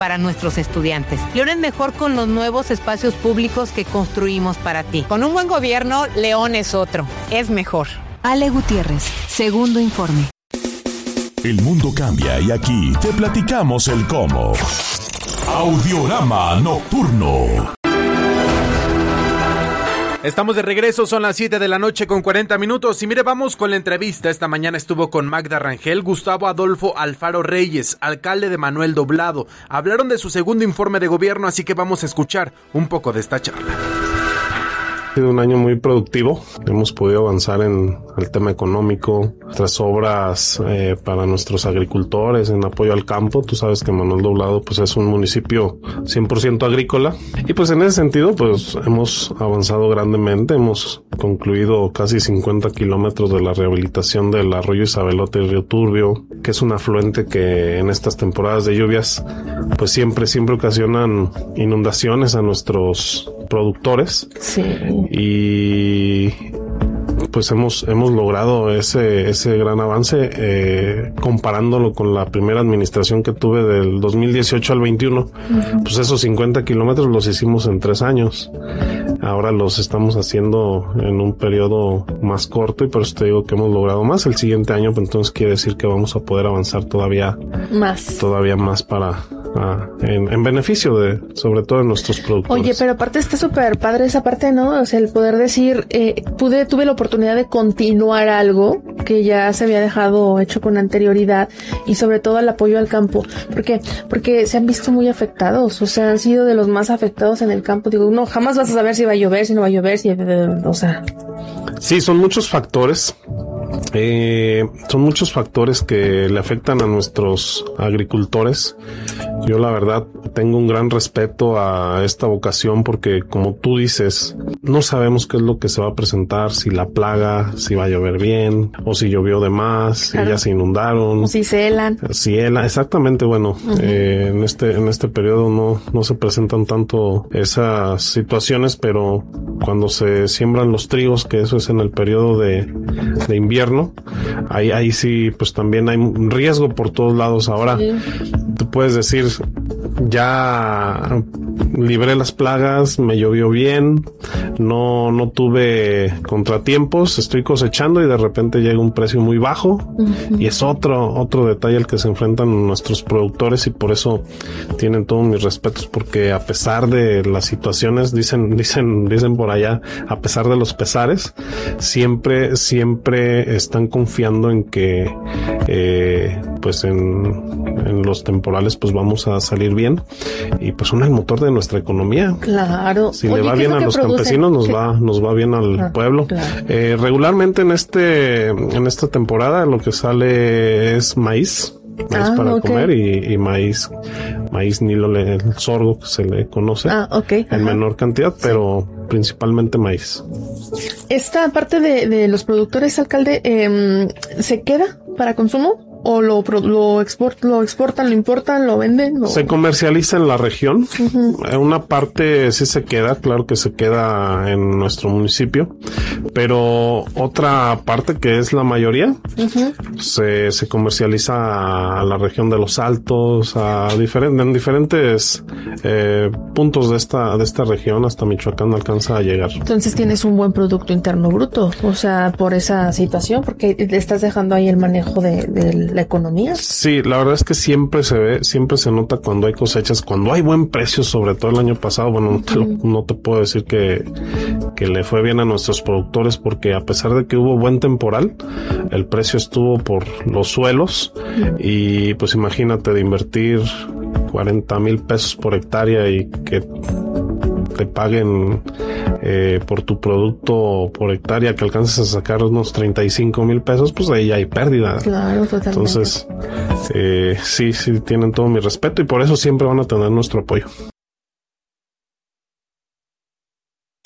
para nuestros estudiantes. León es mejor con los nuevos espacios públicos que construimos para ti. Con un buen gobierno, León es otro. Es mejor. Ale Gutiérrez, segundo informe. El mundo cambia y aquí te platicamos el cómo. Audiorama Nocturno. Estamos de regreso, son las 7 de la noche con 40 minutos y mire, vamos con la entrevista. Esta mañana estuvo con Magda Rangel, Gustavo Adolfo Alfaro Reyes, alcalde de Manuel Doblado. Hablaron de su segundo informe de gobierno, así que vamos a escuchar un poco de esta charla. Ha sido un año muy productivo, hemos podido avanzar en el tema económico, nuestras obras para nuestros agricultores en apoyo al campo. Tú sabes que Manuel Doblado pues es un municipio 100% agrícola y pues en ese sentido pues hemos avanzado grandemente, hemos concluido casi 50 kilómetros de la rehabilitación del arroyo Isabelote y Río Turbio, que es un afluente que en estas temporadas de lluvias pues siempre ocasionan inundaciones a nuestros productores. Sí. Y pues hemos logrado ese gran avance comparándolo con la primera administración que tuve del 2018 al 21. Pues esos 50 kilómetros los hicimos en 3 años. Ahora los estamos haciendo en un periodo más corto y por eso te digo que hemos logrado más. El siguiente año, pues entonces quiere decir que vamos a poder avanzar todavía más para en beneficio sobre todo de nuestros productores. Oye, pero aparte está súper padre esa parte, ¿no? O sea, el poder decir, tuve la oportunidad de continuar algo que ya se había dejado hecho con anterioridad y sobre todo el apoyo al campo. Porque se han visto muy afectados, o sea, han sido de los más afectados en el campo. Digo, no, jamás vas a saber si va a llover, si no va a llover, o sea. Sí, son muchos factores. Son muchos factores que le afectan a nuestros agricultores. Yo la verdad tengo un gran respeto a esta vocación porque como tú dices, no sabemos qué es lo que se va a presentar, si la plaga, si va a llover bien o si llovió de más, claro. Si ya se inundaron. O si se helan. Si helan, exactamente, bueno, en este periodo no se presentan tanto esas situaciones, pero cuando se siembran los trigos, que eso es en el periodo de invierno, ahí sí, pues también hay riesgo por todos lados. Ahora, tú puedes decir, ya libré las plagas, me llovió bien, no tuve contratiempos, estoy cosechando y de repente llega un precio muy bajo y es otro detalle al que se enfrentan nuestros productores y por eso tienen todos mis respetos porque a pesar de las situaciones, dicen por allá, a pesar de los pesares, siempre están confiando en que pues en los temporales pues vamos a salir bien y pues son el motor de nuestra economía. Claro. Si le va bien a los campesinos, nos va bien al pueblo. Claro. Regularmente en esta temporada lo que sale es maíz para comer y maíz nilo, el sorgo que se le conoce en menor cantidad, pero principalmente maíz. Esta parte de los productores, alcalde, ¿se queda para consumo? ¿O lo exportan, lo importan, lo venden? Se comercializa en la región. Una parte sí se queda, claro que se queda en nuestro municipio, pero otra parte que es la mayoría se comercializa a la región de los Altos, en diferentes puntos de esta región, hasta Michoacán alcanza a llegar. Entonces tienes un buen Producto Interno Bruto, o sea, por esa situación, porque le estás dejando ahí el manejo de la economía. Sí, la verdad es que siempre se nota cuando hay cosechas, cuando hay buen precio, sobre todo el año pasado. Bueno, no te puedo decir que le fue bien a nuestros productores porque a pesar de que hubo buen temporal, el precio estuvo por los suelos y pues imagínate de invertir 40,000 pesos por hectárea y que te paguen por tu producto por hectárea que alcances a sacar unos 35,000 pesos, pues ahí ya hay pérdida. Claro, totalmente. Entonces, sí, tienen todo mi respeto y por eso siempre van a tener nuestro apoyo.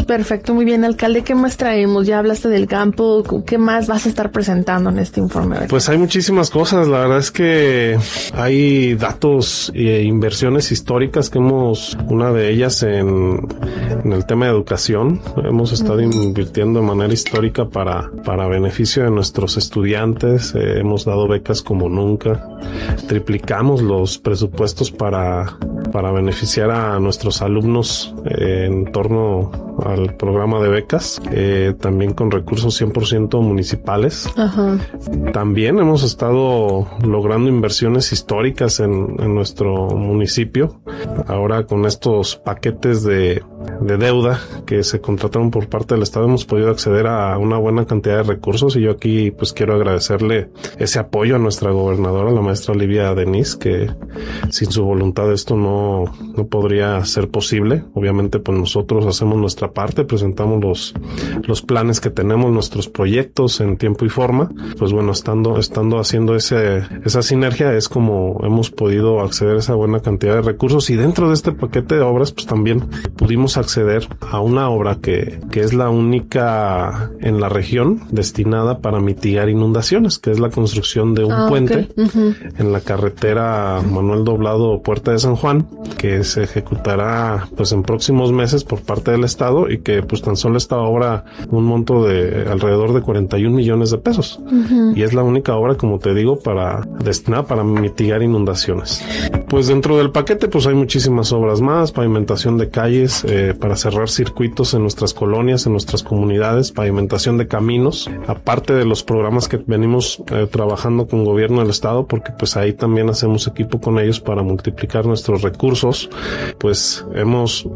Perfecto, muy bien, alcalde. ¿Qué más traemos? Ya hablaste del campo. ¿Qué más vas a estar presentando en este informe? Pues hay muchísimas cosas. La verdad es que hay datos e inversiones históricas que una de ellas en el tema de educación. Hemos estado invirtiendo de manera histórica para beneficio de nuestros estudiantes. Hemos dado becas como nunca. Triplicamos los presupuestos para beneficiar a nuestros alumnos en torno al programa de becas, también con recursos 100% municipales. Ajá. También hemos estado logrando inversiones históricas en nuestro municipio. Ahora con estos paquetes de deuda que se contrataron por parte del Estado, hemos podido acceder a una buena cantidad de recursos, y yo aquí pues quiero agradecerle ese apoyo a nuestra gobernadora, la maestra Livia Denis, que sin su voluntad esto no podría ser posible. Obviamente pues nosotros hacemos nuestra parte, presentamos los planes que tenemos, nuestros proyectos en tiempo y forma. Pues bueno, estando haciendo esa sinergia es como hemos podido acceder a esa buena cantidad de recursos, y dentro de este paquete de obras pues también pudimos acceder a una obra que es la única en la región destinada para mitigar inundaciones, que es la construcción de un puente en la carretera Manuel Doblado Puerta de San Juan, que se ejecutará pues en próximos meses por parte del Estado, y que pues tan solo esta obra un monto de alrededor de 41 millones de pesos. Y es la única obra, como te digo, destinada para mitigar inundaciones. Pues dentro del paquete pues hay muchísimas obras más: pavimentación de calles, para cerrar circuitos en nuestras colonias, en nuestras comunidades, pavimentación de caminos, aparte de los programas que venimos trabajando con gobierno del Estado, porque pues ahí también hacemos equipo con ellos para multiplicar nuestros recursos. Pues hemos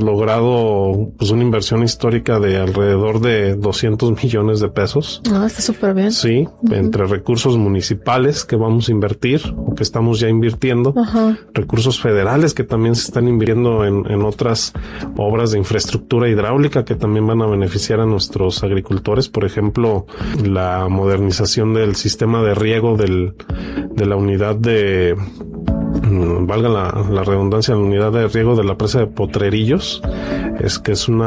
logrado pues una inversión histórica de alrededor de 200 millones de pesos. Está súper bien. Sí, entre recursos municipales que vamos a invertir o que estamos ya invirtiendo, recursos federales que también se están invirtiendo en otras obras de infraestructura hidráulica que también van a beneficiar a nuestros agricultores. Por ejemplo, la modernización del sistema de riego de la unidad de valga la redundancia, la unidad de riego de la presa de Potrerillos, es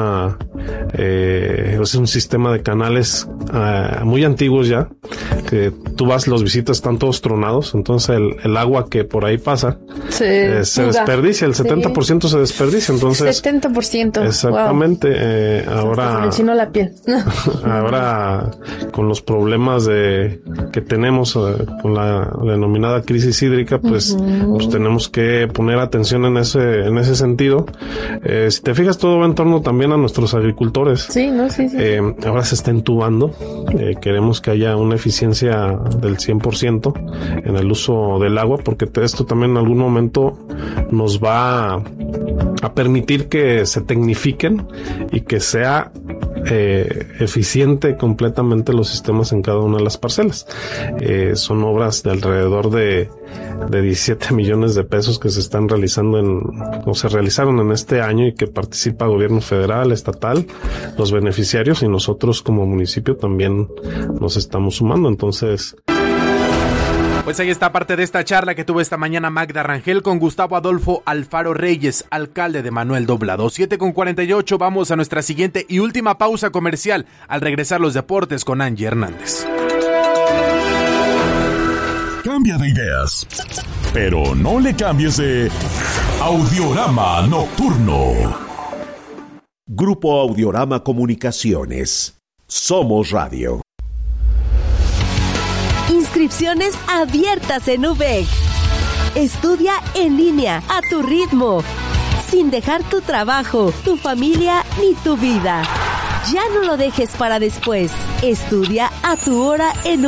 un sistema de canales muy antiguos ya, que tú los visitas, están todos tronados, entonces el agua que por ahí pasa se desperdicia, el 70% se desperdicia, entonces 70%. Exactamente. Wow. Ahora me enchinó la piel. Ahora con los problemas que tenemos con la denominada crisis hídrica, pues tenemos que poner atención en ese sentido. Si te fijas, todo va en torno también a nuestros agricultores. Sí. Ahora se está entubando. Queremos que haya una eficiencia del 100% en el uso del agua, porque esto también en algún momento nos va a permitir que se tecnifiquen y que sea eficiente completamente los sistemas en cada una de las parcelas. Son obras de alrededor de 17 millones de pesos que se están realizando se realizaron en este año, y que participa gobierno federal, estatal, los beneficiarios, y nosotros como municipio también nos estamos sumando. Entonces, pues ahí está parte de esta charla que tuvo esta mañana Magda Rangel con Gustavo Adolfo Alfaro Reyes, alcalde de Manuel Doblado. 7:48, vamos a nuestra siguiente y última pausa comercial. Al regresar, los deportes con Angie Hernández. Cambia de ideas, pero no le cambies de Audiorama Nocturno. Grupo Audiorama Comunicaciones. Somos Radio. Inscripciones abiertas en UVEC. Estudia en línea, a tu ritmo, sin dejar tu trabajo, tu familia ni tu vida. Ya no lo dejes para después. Estudia a tu hora en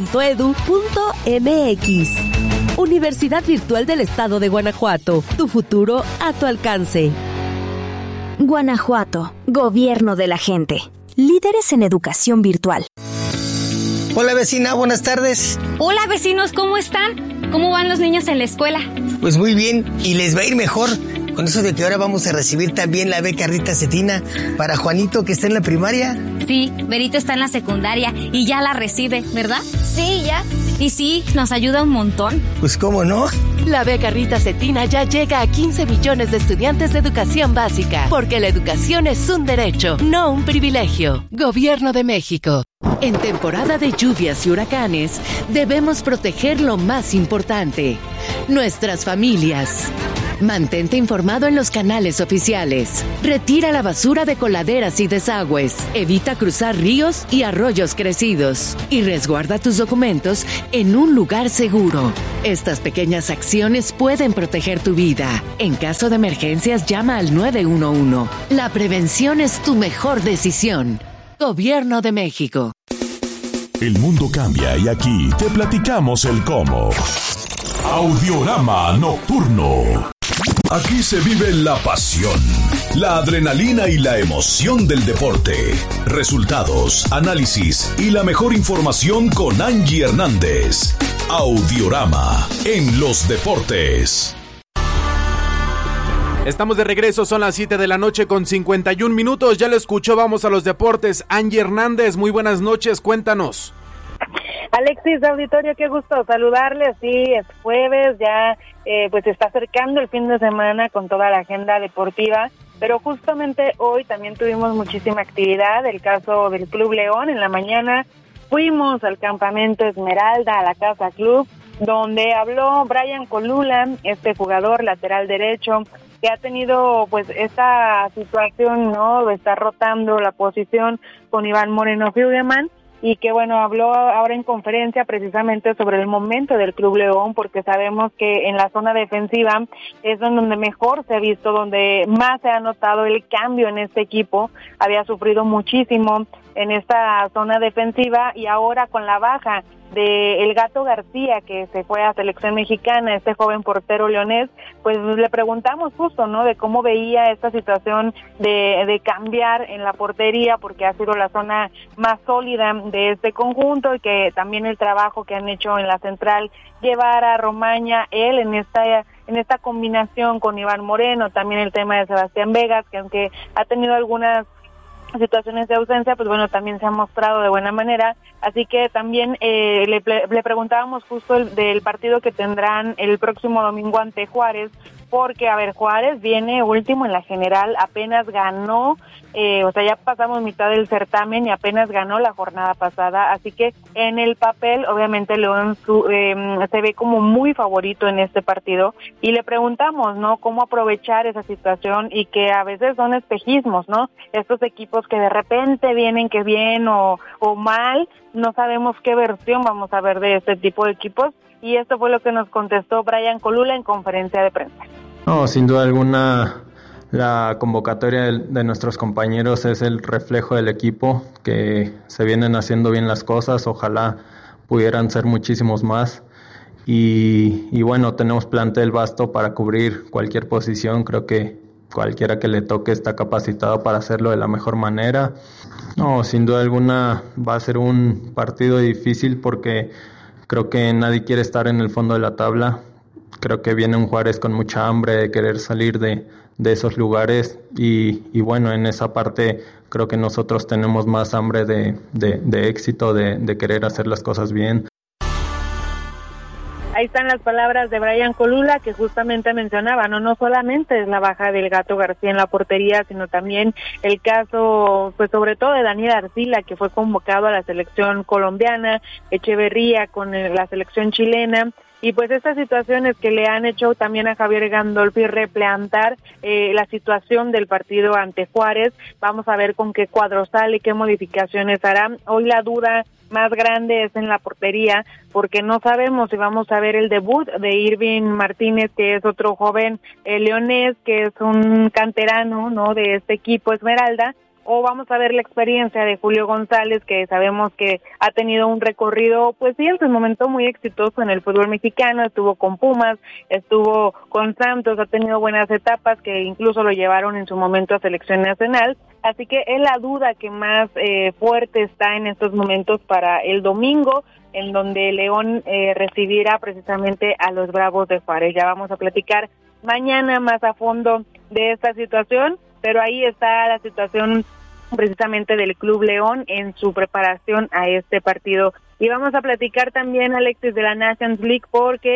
uvec.edu.mx. Universidad Virtual del Estado de Guanajuato. Tu futuro a tu alcance. Guanajuato, Gobierno de la gente. Líderes en educación virtual. Hola vecina, buenas tardes. Hola vecinos, ¿cómo están? ¿Cómo van los niños en la escuela? Pues muy bien, y les va a ir mejor con eso de que ahora vamos a recibir también la beca Rita Cetina para Juanito, que está en la primaria. Sí, Berito está en la secundaria y ya la recibe, ¿verdad? Sí, ya. Y sí, nos ayuda un montón. Pues cómo no. La beca Rita Cetina ya llega a 15 millones de estudiantes de educación básica, porque la educación es un derecho, no un privilegio. Gobierno de México. En temporada de lluvias y huracanes, debemos proteger lo más importante: nuestras familias. Mantente informado en los canales oficiales. Retira la basura de coladeras y desagües. Evita cruzar ríos y arroyos crecidos. Y resguarda tus documentos en un lugar seguro. Estas pequeñas acciones pueden proteger tu vida. En caso de emergencias, llama al 911. La prevención es tu mejor decisión. Gobierno de México. El mundo cambia y aquí te platicamos el cómo. Audiorama Nocturno. Aquí se vive la pasión, la adrenalina y la emoción del deporte. Resultados, análisis y la mejor información con Angie Hernández. Audiorama en los deportes. Estamos de regreso, son las 7 de la noche con 51 minutos. Ya lo escuchó, vamos a los deportes. Angie Hernández, muy buenas noches, cuéntanos. Alexis, auditorio, qué gusto saludarles. Sí, es jueves, ya pues se está acercando el fin de semana con toda la agenda deportiva, pero justamente hoy también tuvimos muchísima actividad. El caso del Club León, en la mañana fuimos al campamento Esmeralda, a la Casa Club, donde habló Brian Colula, este jugador lateral derecho, que ha tenido pues esta situación, ¿no?, de estar rotando la posición con Iván Moreno Hügelmann, y que bueno, habló ahora en conferencia precisamente sobre el momento del Club León, porque sabemos que en la zona defensiva es donde mejor se ha visto, donde más se ha notado el cambio en este equipo. Había sufrido muchísimo en esta zona defensiva, y ahora con la baja de El Gato García, que se fue a selección mexicana, este joven portero leonés, pues le preguntamos justo, ¿no?, de cómo veía esta situación de cambiar en la portería, porque ha sido la zona más sólida de este conjunto, y que también el trabajo que han hecho en la central, llevar a Romaña, él en esta combinación con Iván Moreno, también el tema de Sebastián Vegas, que aunque ha tenido algunas situaciones de ausencia, pues bueno, también se ha mostrado de buena manera. Así que también le preguntábamos justo del partido que tendrán el próximo domingo ante Juárez, porque, a ver, Juárez viene último en la general, apenas ganó, ya pasamos mitad del certamen y apenas ganó la jornada pasada, así que en el papel, obviamente, León se ve como muy favorito en este partido, y le preguntamos, ¿no?, cómo aprovechar esa situación, y que a veces son espejismos, ¿no?, estos equipos que de repente vienen que bien o mal, no sabemos qué versión vamos a ver de este tipo de equipos, y esto fue lo que nos contestó Brian Colula en conferencia de prensa. No, sin duda alguna, la convocatoria de nuestros compañeros es el reflejo del equipo, que se vienen haciendo bien las cosas, ojalá pudieran ser muchísimos más, y bueno, tenemos plantel vasto para cubrir cualquier posición. Creo que cualquiera que le toque está capacitado para hacerlo de la mejor manera. No, sin duda alguna va a ser un partido difícil, porque creo que nadie quiere estar en el fondo de la tabla. Creo que viene un Juárez con mucha hambre de querer salir de esos lugares, y bueno, en esa parte creo que nosotros tenemos más hambre de éxito, de querer hacer las cosas bien. Ahí están las palabras de Brian Colula, que justamente mencionaba, no solamente es la baja del Gato García en la portería, sino también el caso, pues sobre todo de Daniel Arcila, que fue convocado a la selección colombiana, Echeverría con la selección chilena, y pues estas situaciones que le han hecho también a Javier Gandolfi replantar la situación del partido ante Juárez. Vamos a ver con qué cuadro sale, qué modificaciones hará. Hoy la duda más grande es en la portería, porque no sabemos si vamos a ver el debut de Irving Martínez, que es otro joven leonés, que es un canterano, ¿no?, de este equipo Esmeralda, o vamos a ver la experiencia de Julio González, que sabemos que ha tenido un recorrido, pues sí, en su momento muy exitoso en el fútbol mexicano. Estuvo con Pumas, estuvo con Santos, ha tenido buenas etapas que incluso lo llevaron en su momento a selección nacional. Así que es la duda que más fuerte está en estos momentos para el domingo, en donde León recibirá precisamente a los Bravos de Juárez. Ya vamos a platicar mañana más a fondo de esta situación, pero ahí está la situación precisamente del Club León en su preparación a este partido. Y vamos a platicar también, Alexis, de la Nations League, porque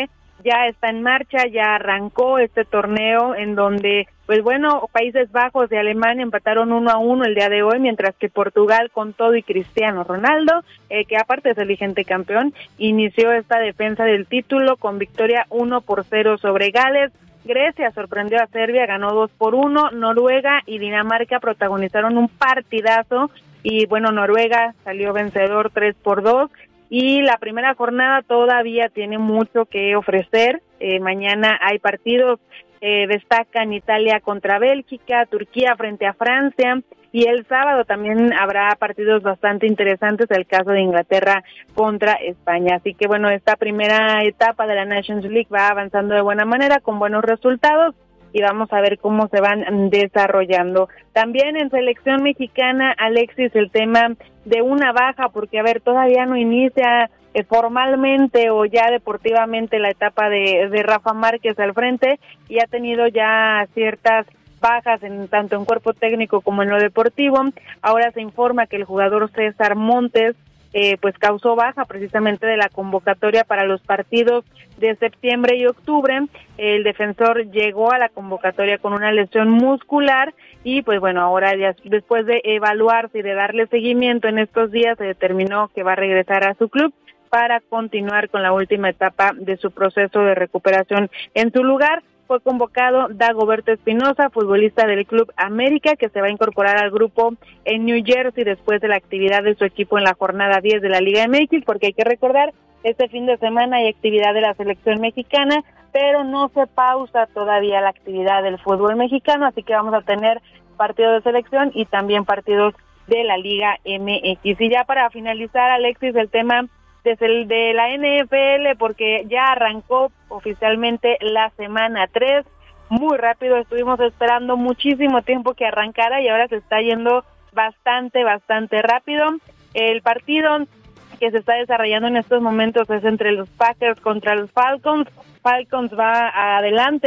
ya está en marcha, ya arrancó este torneo en donde, pues bueno, Países Bajos y Alemania empataron 1-1 el día de hoy, mientras que Portugal, con todo y Cristiano Ronaldo, que aparte es el vigente campeón, inició esta defensa del título con victoria 1-0 sobre Gales. Grecia sorprendió a Serbia, ganó 2-1, Noruega y Dinamarca protagonizaron un partidazo y bueno, Noruega salió vencedor 3-2. Y la primera jornada todavía tiene mucho que ofrecer. Mañana hay partidos, destacan Italia contra Bélgica, Turquía frente a Francia, y el sábado también habrá partidos bastante interesantes, el caso de Inglaterra contra España. Así que bueno, esta primera etapa de la Nations League va avanzando de buena manera, con buenos resultados, y vamos a ver cómo se van desarrollando. También en selección mexicana, Alexis, el tema de una baja, porque a ver, todavía no inicia formalmente o ya deportivamente la etapa de Rafa Márquez al frente, y ha tenido ya ciertas bajas tanto en cuerpo técnico como en lo deportivo. Ahora se informa que el jugador César Montes pues causó baja precisamente de la convocatoria para los partidos de septiembre y octubre. El defensor llegó a la convocatoria con una lesión muscular y pues bueno, ahora ya después de evaluarse y de darle seguimiento en estos días, se determinó que va a regresar a su club para continuar con la última etapa de su proceso de recuperación. En su lugar fue convocado Dagoberto Espinosa, futbolista del Club América, que se va a incorporar al grupo en New Jersey después de la actividad de su equipo en la jornada 10 de la Liga MX, porque hay que recordar, este fin de semana hay actividad de la selección mexicana, pero no se pausa todavía la actividad del fútbol mexicano, así que vamos a tener partidos de selección y también partidos de la Liga MX. Y ya para finalizar, Alexis, el tema desde el de la NFL, porque ya arrancó oficialmente la semana 3, muy rápido, estuvimos esperando muchísimo tiempo que arrancara y ahora se está yendo bastante rápido. El partido que se está desarrollando en estos momentos es entre los Packers contra los Falcons. Falcons va adelante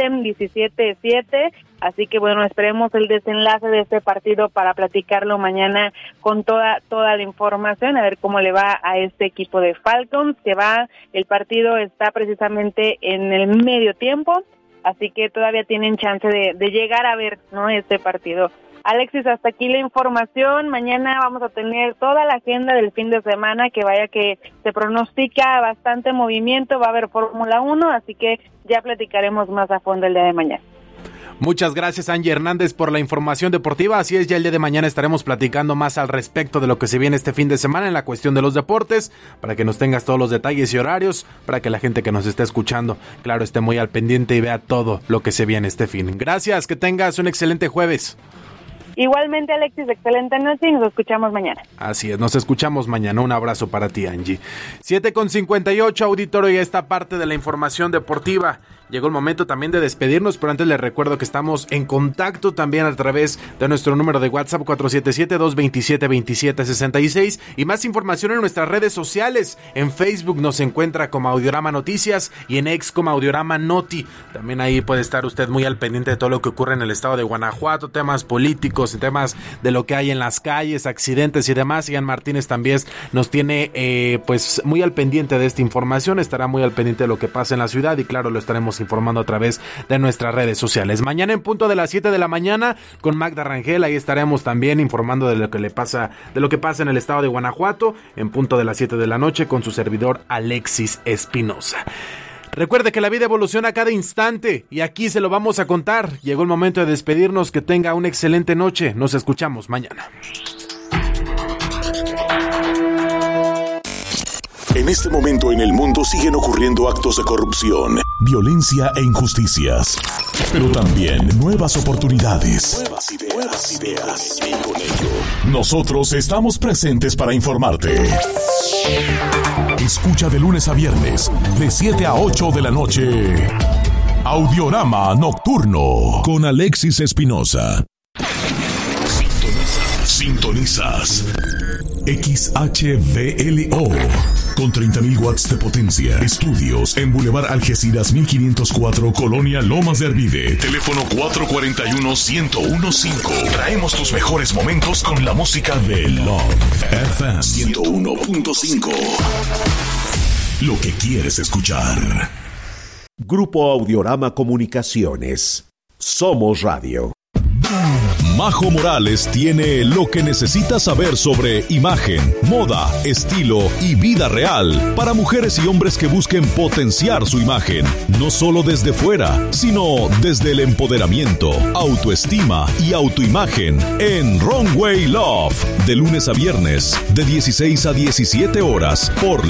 17-7, así que bueno, esperemos el desenlace de este partido para platicarlo mañana con toda la información, a ver cómo le va a este equipo de Falcons, el partido está precisamente en el medio tiempo, así que todavía tienen chance de llegar a ver, ¿no?, este partido. Alexis, hasta aquí la información. Mañana vamos a tener toda la agenda del fin de semana, que vaya que se pronostica bastante movimiento, va a haber Fórmula 1, así que ya platicaremos más a fondo el día de mañana. Muchas gracias, Angie Hernández, por la información deportiva. Así es, ya el día de mañana estaremos platicando más al respecto de lo que se viene este fin de semana en la cuestión de los deportes, para que nos tengas todos los detalles y horarios, para que la gente que nos esté escuchando, claro, esté muy al pendiente y vea todo lo que se viene este fin. Gracias, que tengas un excelente jueves. Igualmente, Alexis, excelente noche y nos escuchamos mañana. Así es, nos escuchamos mañana. Un abrazo para ti, Angie. 7:58, auditorio, y esta parte de la información deportiva. Llegó el momento también de despedirnos, pero antes les recuerdo que estamos en contacto también a través de nuestro número de WhatsApp 477-227-2766 y más información en nuestras redes sociales. En Facebook nos encuentra como Audiorama Noticias y en X como Audiorama Noti. También ahí puede estar usted muy al pendiente de todo lo que ocurre en el estado de Guanajuato, temas políticos, temas de lo que hay en las calles, accidentes y demás. Ian Martínez también nos tiene pues muy al pendiente de esta información, estará muy al pendiente de lo que pasa en la ciudad y claro, lo estaremos informando a través de nuestras redes sociales. Mañana en punto de las 7 de la mañana con Magda Rangel, ahí estaremos también informando de lo que pasa en el estado de Guanajuato, en punto de las 7 de la noche con su servidor Alexis Espinosa. Recuerde que la vida evoluciona a cada instante y aquí se lo vamos a contar. Llegó el momento de despedirnos, que tenga una excelente noche. Nos escuchamos mañana. En este momento en el mundo siguen ocurriendo actos de corrupción, violencia e injusticias. Pero también nuevas oportunidades. Nuevas ideas. Y con ello, nosotros estamos presentes para informarte. Escucha de lunes a viernes, de 7 a 8 de la noche. Audiorama Nocturno con Alexis Espinosa. Sintonizas. XHVLO con 30.000 watts de potencia. Estudios en Boulevard Algeciras 1504, Colonia Lomas de Arvide. Teléfono 441-1015. Traemos tus mejores momentos con la música de Love FM 101.5. Lo que quieres escuchar. Grupo Audiorama Comunicaciones. Somos Radio. Majo Morales tiene lo que necesitas saber sobre imagen, moda, estilo y vida real para mujeres y hombres que busquen potenciar su imagen, no solo desde fuera, sino desde el empoderamiento, autoestima y autoimagen en Runway Love, de lunes a viernes, de 16 a 17 horas por